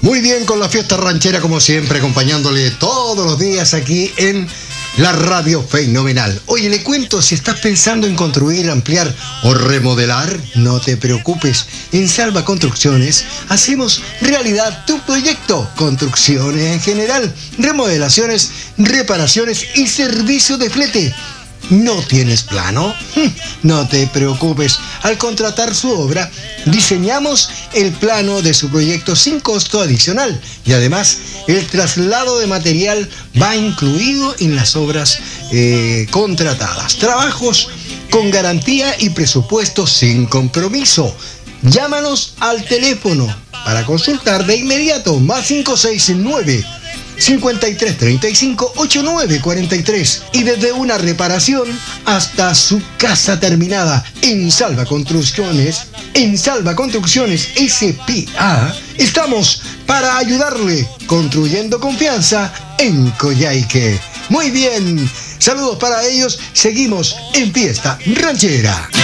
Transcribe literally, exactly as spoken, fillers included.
Muy bien, con la fiesta ranchera como siempre, acompañándole todos los días aquí en la radio Fenomenal. Oye, le cuento, si estás pensando en construir, ampliar o remodelar, no te preocupes. En Salva Construcciones hacemos realidad tu proyecto. Construcciones en general, remodelaciones, reparaciones y servicio de flete. ¿No tienes plano? No te preocupes. Al contratar su obra, diseñamos el plano de su proyecto sin costo adicional. Y además, el traslado de material va incluido en las obras eh, contratadas. Trabajos con garantía y presupuesto sin compromiso. Llámanos al teléfono para consultar de inmediato. Más cinco seis nueve, cincuenta y tres treinta y cinco, ochenta y nueve cuarenta y tres, y desde una reparación hasta su casa terminada. En Salva Construcciones, en Salva Construcciones S P A, estamos para ayudarle, construyendo confianza en Coyhaique. Muy bien, saludos para ellos, seguimos en Fiesta Ranchera.